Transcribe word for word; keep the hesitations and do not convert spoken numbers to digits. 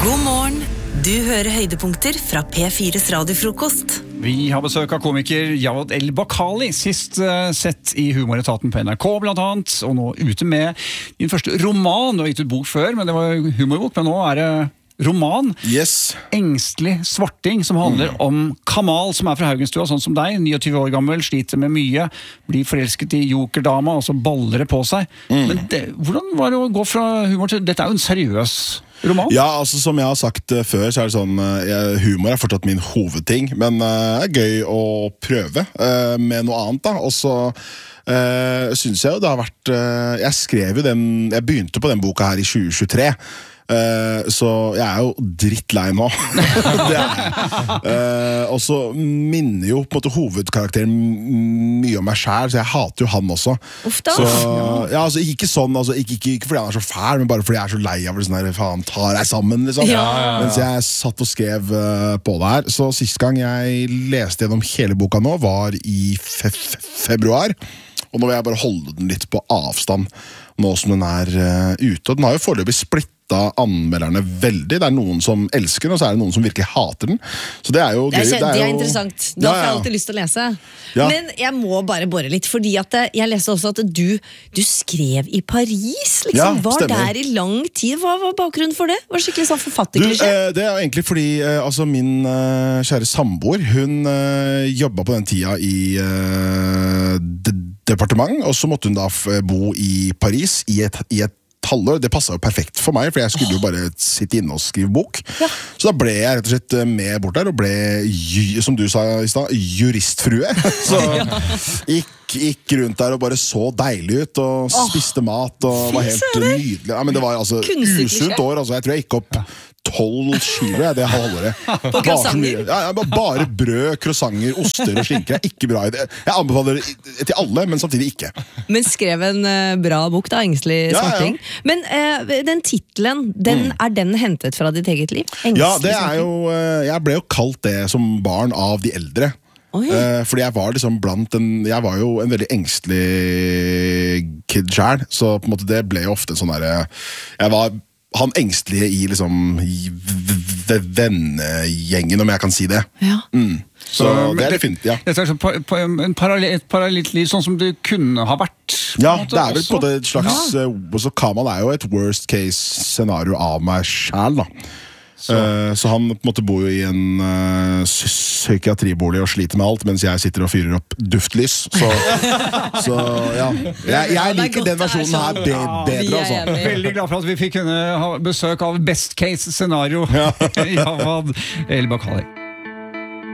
God morgen. Du hører høydepunkter fra P fires radiofrokost. Vi har besøk av komiker Jawad El-Bakkali, sist uh, sett i Humoretaten på N R K blant annet, og nå ute med din første roman. Du har gitt ut bok før, men det var humorbok, men nå er det roman. Yes. Engstelig svarting, som handler mm. om Kamal, som er fra Haugenstua, sånn som deg, niogtyve år gammel, sliter med mye, blir forelsket i jokerdama, og så baller det på seg. Mm. Men det, hvordan var det å gå fra humor til, dette er jo en seriøs roman? Ja, altså som jeg har sagt uh, før, så er det sånn, uh, humor er fortsatt min hovedting, men uh, det er gøy å prøve uh, med noe annet da, og så uh, synes jeg jo det har vært, uh, jeg skrev jo den, jeg begynte på den boka her i tjue tjuetre, Uh, så jeg er jo drittlei nå. Det er uh, og så minner jo på en måte hovedkarakteren mye om meg selv, så jeg hater jo han også. Ofte. Så, ja, altså, ikke sånn, altså, ikke, ikke, ikke fordi han er så fæl, men bare fordi jeg er så lei av det, sånn her, faen, tar deg sammen liksom. Ja, ja, ja. Mens jeg satt og skrev uh, på det her. Så sist gang jeg leste gjennom hele boka nå var i fe februar, og nå vil jeg bare holde den litt på avstand nå som den er uh, ute, og den har jo foreløpig splitt da anmelderne veldig. Det er noen som elsker den, og så er det noen som virkelig hater den. Så det er jo gøy. Det er, det er, det er jo interessant. Da får jeg alltid lyst til å lese. Ja. Men jeg må bare bore litt, fordi at jeg leste også at du, du skrev i Paris, liksom. Ja, var stemmer. der i lang tid. Hva var bakgrunnen for det? Var det skikkelig sånn Du, forfatterklisjé? eh, det er egentlig fordi eh, altså min eh, kjære samboer, hun eh, jobbet på den tida i eh, de departement, og så måtte hun da f bo i Paris i et, i et halvår. Det passet jo perfekt for meg, for jeg skulle jo bare sitte inne og skrive bok. Ja. Så da ble jeg rett og slett med bort der, og ble, som du sa i sted, juristfrue. Så gikk, gikk rundt der og bare så deilig ut, og oh, spiste mat, og var helt nydelig. Ja, men det var altså usunt år, altså. Jeg tror jeg gikk opp tolv kilo, ja, det halvåret. På croissanter? Ja, bare brød, croissanter, oster og skinker. Jeg er ikke bra i det. Jeg anbefaler det til alle, men samtidig ikke. Men skrev en uh, bra bok da, Engstelig svarting. Ja, ja. Men uh, den titlen, den, mm. er den hentet fra ditt eget liv? Engstelig ja, det er jo, uh, jeg ble jo kalt det som barn av de eldre. Oh, ja. uh, fordi jeg var liksom blant en, jeg var jo en veldig engstelig kid selv, så på en måte det ble jo ofte sånn der, jeg var han engstelige i liksom vennegjengen, om jeg kan si det. Ja. Mm. Så det er det fint, ja. Det er sånn, en parallell, et parallelt liv, sånn som det kunne ha vært. Ja, det er vel på det et slags, ja. uh, så Kamal er jo et worst case scenario av meg selv da. Så. Uh, så han på en måte bor jo i en uh, psykiatribolig og sliter med alt, mens jeg sitter og fyrer opp duftlys. Så, så ja, jeg, jeg liker den versjonen her be bedre altså. Veldig glad for at vi fikk kunne ha besøk av best case scenario. Ja. Jawad El-Bakkali.